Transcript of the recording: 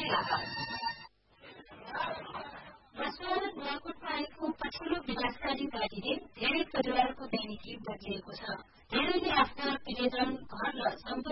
प्रस्तावित नुवाकोटमा आएको पछिल्लो विकासकारी गाडीले धेरै परिवारको दैनिकी बदलिएको छ। धेरैले आफ्ना प्रियजन घर र